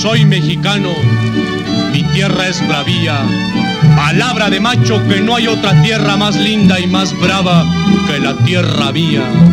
soy mexicano, mi tierra es bravía. Palabra de macho que no hay otra tierra más linda y más brava que la tierra mía.